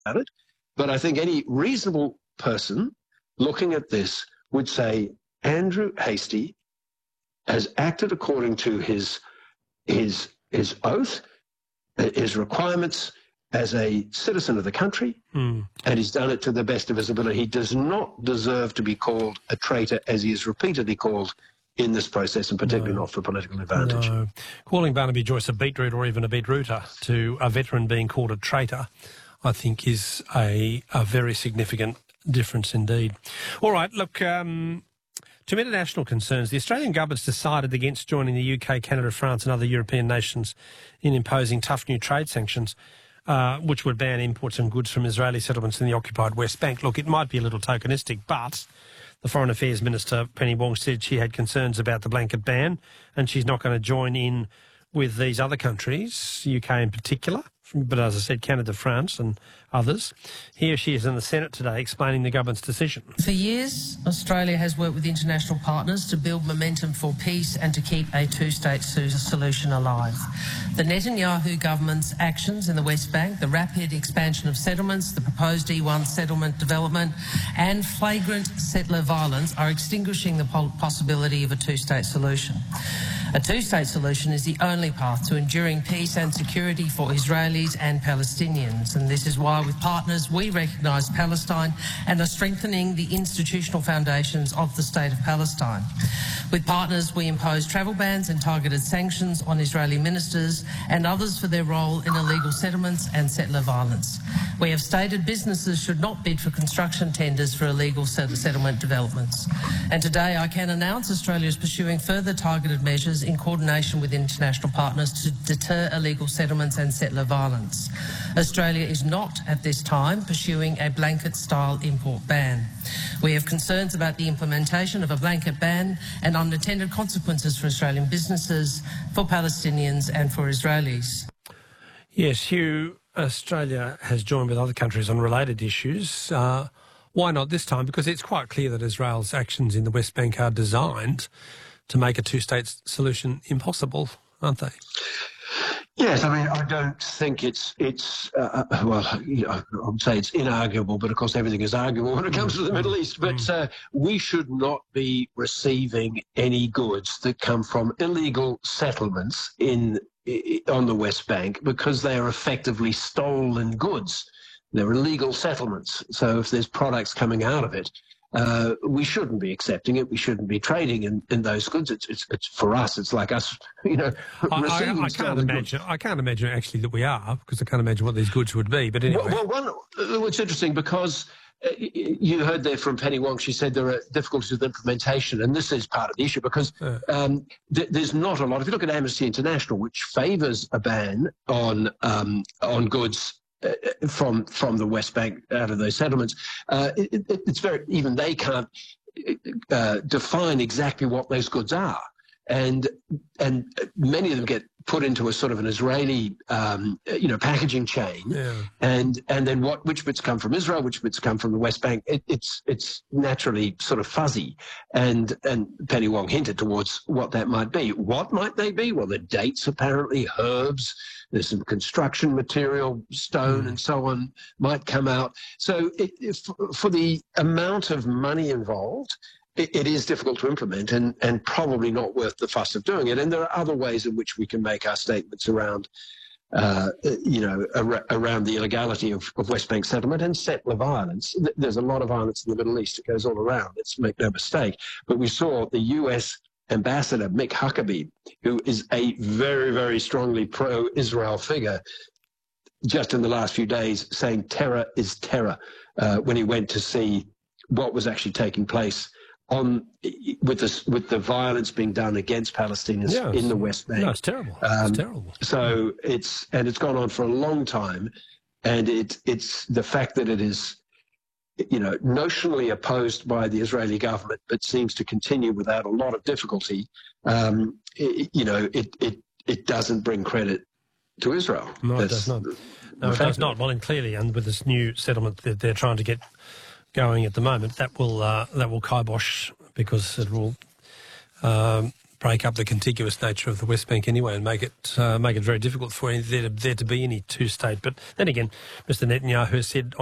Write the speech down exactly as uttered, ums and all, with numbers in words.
about it. But I think any reasonable person looking at this would say Andrew Hastie has acted according to his his his oath, his requirements as a citizen of the country, mm. and he's done it to the best of his ability. He does not deserve to be called a traitor, as he is repeatedly called in this process, and particularly no. not for political advantage. No. Calling Barnaby Joyce a beetroot or even a beetrooter to a veteran being called a traitor, I think is a, a very significant difference indeed. All right, look, um, to international concerns, the Australian government's decided against joining the U K, Canada, France and other European nations in imposing tough new trade sanctions, uh, which would ban imports and goods from Israeli settlements in the occupied West Bank. Look, it might be a little tokenistic, but the Foreign Affairs Minister, Penny Wong, said she had concerns about the blanket ban and she's not going to join in with these other countries, U K in particular, but as I said, Canada, France and others. Here she is in the Senate today explaining the government's decision. For years, Australia has worked with international partners to build momentum for peace and to keep a two-state solution alive. The Netanyahu government's actions in the West Bank, the rapid expansion of settlements, the proposed E one settlement development and flagrant settler violence are extinguishing the possibility of a two-state solution. A two-state solution is the only path to enduring peace and security for Israelis and Palestinians, and this is why with partners we recognise Palestine and are strengthening the institutional foundations of the State of Palestine. With partners we impose travel bans and targeted sanctions on Israeli ministers and others for their role in illegal settlements and settler violence. We have stated businesses should not bid for construction tenders for illegal settlement developments. And today I can announce Australia is pursuing further targeted measures in coordination with international partners to deter illegal settlements and settler violence. Australia is not at this time pursuing a blanket-style import ban. We have concerns about the implementation of a blanket ban and unintended consequences for Australian businesses, for Palestinians and for Israelis. Yes, Hugh, Australia has joined with other countries on related issues. Uh, why not this time? Because it's quite clear that Israel's actions in the West Bank are designed to make a two-state solution impossible, aren't they? Yes, I mean, I don't think it's, it's uh, well, you know, I would say it's inarguable, but of course everything is arguable when it comes to the Middle East. But uh, we should not be receiving any goods that come from illegal settlements in on the West Bank because they are effectively stolen goods. They're illegal settlements. So if there's products coming out of it, Uh, we shouldn't be accepting it. We shouldn't be trading in, in those goods. It's, it's, it's for us. It's like us, you know, I, receiving I, I can't imagine. Goods. I can't imagine actually that we are, because I can't imagine what these goods would be. But anyway, well, well one, it's interesting because uh, you heard there from Penny Wong. She said there are difficulties with implementation, and this is part of the issue because um, th there's not a lot. If you look at Amnesty International, which favours a ban on um, on goods Uh, from from the West Bank out of those settlements, uh, it, it, it's very even they can't uh, define exactly what those goods are, and and many of them get put into a sort of an Israeli um, you know packaging chain, yeah. and and then what which bits come from Israel, which bits come from the West Bank. It, it's it's naturally sort of fuzzy, and and Penny Wong hinted towards what that might be. What might they be? Well, the dates apparently, herbs. There's some construction material, stone, mm. and so on might come out. So it, if, for the amount of money involved, it, it is difficult to implement and, and probably not worth the fuss of doing it. And there are other ways in which we can make our statements around, uh, you know, ar around the illegality of, of West Bank settlement and settler violence. There's a lot of violence in the Middle East. It goes all around. Let's make no mistake. But we saw the U S Ambassador Mick Huckabee, who is a very, very strongly pro-Israel figure, just in the last few days saying terror is terror uh, when he went to see what was actually taking place on with this with the violence being done against Palestinians yeah, in the West Bank. No, it's terrible. Um, it's terrible. So it's and it's gone on for a long time, and it it's the fact that it is, you know, notionally opposed by the Israeli government, but seems to continue without a lot of difficulty. Um, it, you know, it, it it doesn't bring credit to Israel. No, That's it does not. No, it does not. Well, and clearly, and with this new settlement that they're trying to get going at the moment, that will uh, that will kibosh because it will um, break up the contiguous nature of the West Bank anyway and make it uh, make it very difficult for there to, there to be any two-state. But then again, Mister Netanyahu has said